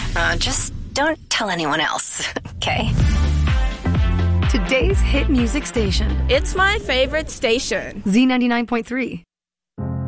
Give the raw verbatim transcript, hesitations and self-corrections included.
Uh, just don't tell anyone else, okay? Today's hit music station. It's my favorite station. Z ninety-nine point three.